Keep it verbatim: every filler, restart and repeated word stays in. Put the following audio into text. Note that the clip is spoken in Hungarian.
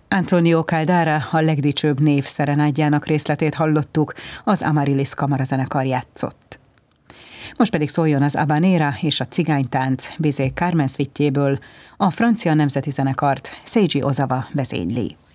Antonio Caldara a legdicsőbb név szerenádjának részletét hallottuk, az Amaryllis kamarazenekar játszott. Most pedig szóljon az Habanera és a cigánytánc Bizet Carmen szvittjéből, a francia nemzeti zenekart Seiji Ozawa vezényli.